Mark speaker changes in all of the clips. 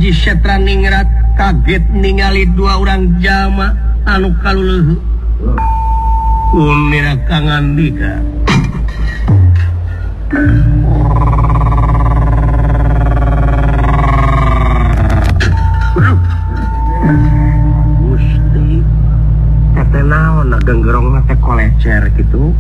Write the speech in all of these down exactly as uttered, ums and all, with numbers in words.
Speaker 1: Aji Setraningrat kaget ningali dua orang jama anu kaluluhu. Unira kangandika. Gusti, tete naon genggerong teh kolecer gitu.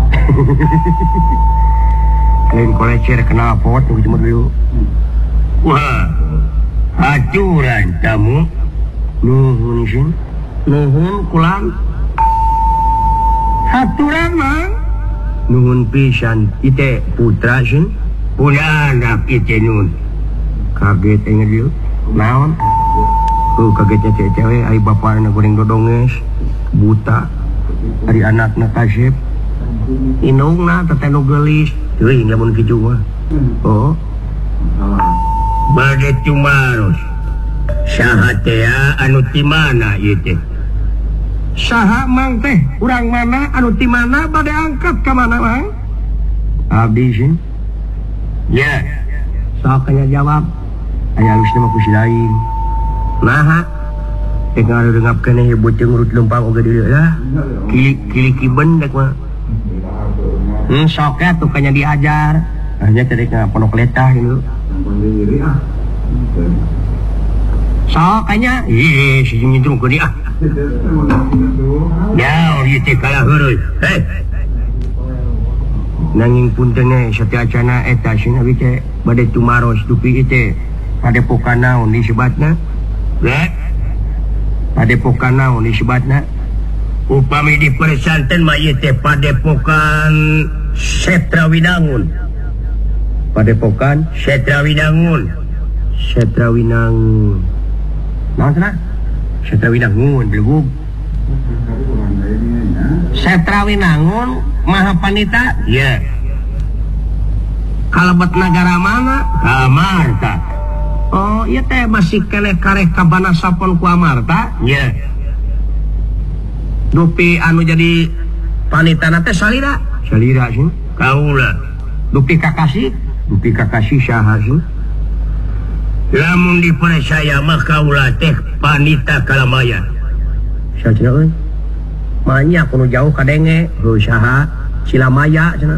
Speaker 1: Lain kolecer kenal pot begitu dulu. Wah, hacuran kamu. Nuhun sin, nuhun kulan. Haturan mang. Nuhun pisan, ite putra sin. Puna anak ite nun. Kaget enggak dia? Naon? Oh kagetnya cewek-cewek, ay bapak anak goreng dodonges, buta, dari anak nak kasih. Inung na teteno gelis, tuh lamun kitu mah. Oh. Bade cumaros. Saha teh anu ti mana ieu teh? Saha mang teh? Urang mana anu ti mana bade angkat ka mana mang? Abdi sin. Ya. Sok aya jawab. Aya alusna mah ku si lain. Naha? Teh ngarengap keneh boceng urut lempang oge dieu lah. Kili-kili kiben dek mah. Hmm, sok atuh kanya diajar. Hanya tadi ke pondok letah gitu. Sok kanya, ih, si nyindung ke dia. Ya, ieu teh kalah heureui. Hei. Nanging puntenna sateacana eta sinabi teh bade tumaros dupi teh padepokan naon disebatna? Ya. Padepokan naon disebatna? Upami di pesantren mah ieu teh padepokan Setrawinangun. Padepokan Setrawinangun. Setrawinangun. Naon cenah? Setrawinangun belugug. Setrawinangun Mahapanita? Iya. Kalebet negara mana? Amarta. Oh, iya teh masih keneh kareh kabana sapon ku Amarta? Iya. Dupi anu jadi panitana teh salira? Salira sih. Kaula. Dupi kakasih? Dupi kakasih saha sih? Lamun dipercaya mah kaula teh panita kalamaya. Saha euy? Manya kuno jauh kadenge, heuh saha? Silamaya cenah.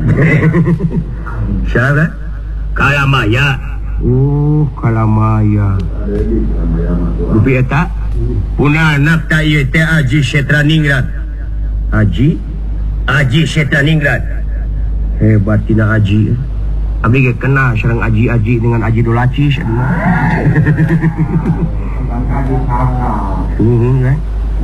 Speaker 1: Saha? Kalamaya. Uh, Kalamaya. Dupi eta? Puna anak ta ieu teh Aji Setraningrat. Aji? Aji Setraningrat. Hebat tina Aji. Abdi ge kenal sareng Aji-Aji dengan Aji Dolacis. Heeh kan?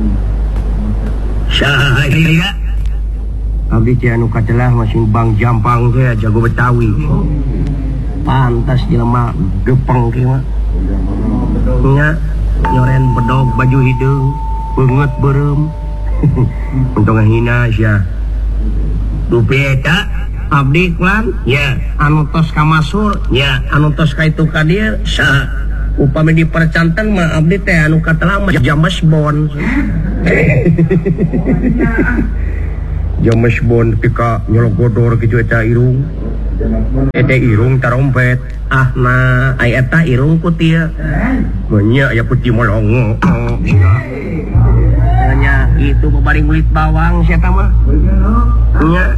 Speaker 1: Saha ieu? Abdi teh anu katelah masing Bang Jampang teh jago Betawi. Pantas jelema gepeng kieu mah. Nya nyoren bedog baju hideung, beungeut beureum. Untung ngahina sia. Dupi eta abdi klan ya anu tos ka masur ya anu tos ka itu ka dieu saha upami dipercanten mah abdi teh anu katelah mah James Bond. James Bond pika nyologodor kitu eta irung. Eta irung tarompet. Ah nah ai eta irung ku tieu. Nya aya putih molongo. Nya itu babaring kulit bawang sia eta mah. Nya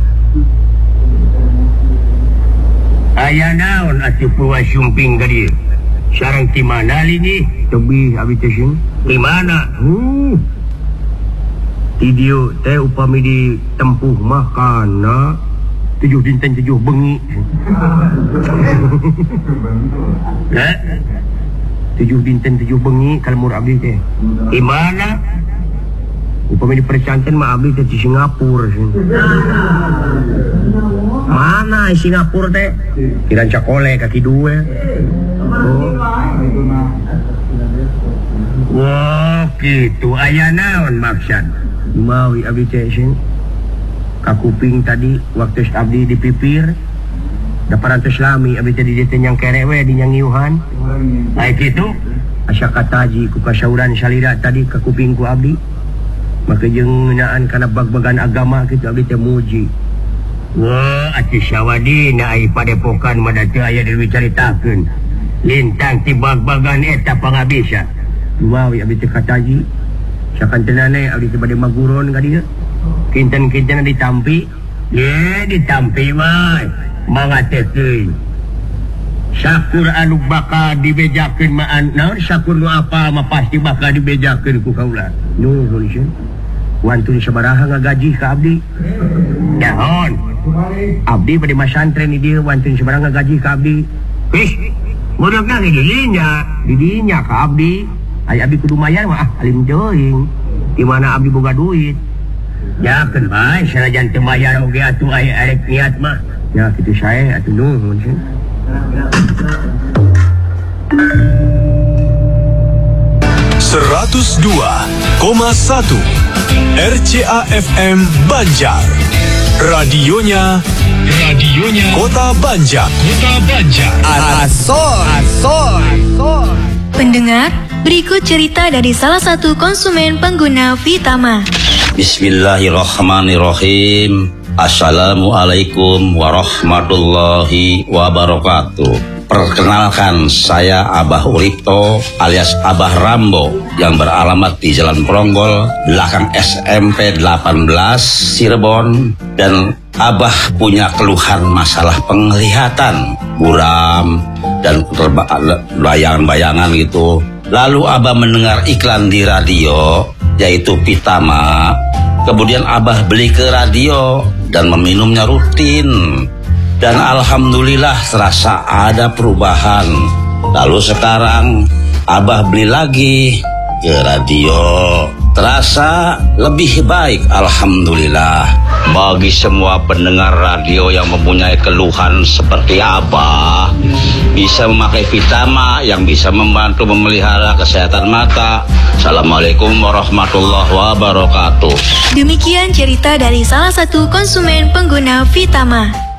Speaker 1: aya naon atuh puas sumping ka dieu? Sareng ti mana lini? Tebih abi teh sing. Di mana? Uh. Ti dieu teh upami ditempuh mah kana tujuh dinten tujuh bengi. Hah? Tujuh dinten tujuh bengi kalmur abdi teh. Di mana? Upami dipercanten mah abdi teh di Singapura sih. Mana Singapura teh? Kiran cakole kaki dua. Oh. Wah, gitu aya naon maksud? Mawi abdi teh sing kakuping tadi waktu abdi dipipir dapat ratus lami abdi tadi dia nyang kerewe di nyang iuhan baik itu asa kataji ku kasauran salira tadi kakuping ku abdi maka jeung ngeunaan kana bag-bagan agama kitu abdi teh muji. Wah atuh sawadina ai padepokan mah da teu aya dicaritakeun lintang tibag-bagan eta pangabisa. Wow, abdi teh kataji. Sakan tenane abdi teh bade maguron ka dieu. Kinten-kinten ditampi. Ye ditampi mah. Mangatekeun. Sakur anu bakal dibejakeun mah naon sakur nu apa mah pasti bakal dibejakeun ku kaula. Nuhun sih. Wantun sabaraha ngagaji ka abdi? Naon? Abdi bade masantren di dieu wantun sabaraha ngagaji ka abdi? Ih, modalna di dinya, di dinya ka abdi. Aya abdi kudu mayar mah ah alim teuing. Di mana abdi boga duit. Yakeun bae sanajan teu mayar oge atuh aya arek niat mah. Ya kitu sae atuh nuhun sih.
Speaker 2: seratus dua koma satu R C A F M Banjar. Radionya Radionya Kota Banjar. Kota Banjar.
Speaker 3: Asor Asor
Speaker 4: Pendengar, berikut cerita dari salah satu konsumen pengguna Vitama.
Speaker 5: Bismillahirrahmanirrahim. Assalamualaikum warahmatullahi wabarakatuh. Perkenalkan, saya Abah Uripto alias Abah Rambo yang beralamat di Jalan Pronggol, belakang S M P delapan belas Cirebon. Dan Abah punya keluhan masalah penglihatan, buram, dan bayangan-bayangan gitu. Lalu Abah mendengar iklan di radio, yaitu Vitama. Kemudian Abah beli ke radio dan meminumnya rutin. Dan alhamdulillah terasa ada perubahan. Lalu sekarang Abah beli lagi ke radio. Terasa lebih baik, alhamdulillah. Bagi semua pendengar radio yang mempunyai keluhan seperti Abah, bisa memakai Vitama yang bisa membantu memelihara kesehatan mata. Assalamualaikum warahmatullahi wabarakatuh.
Speaker 4: Demikian cerita dari salah satu konsumen pengguna Vitama.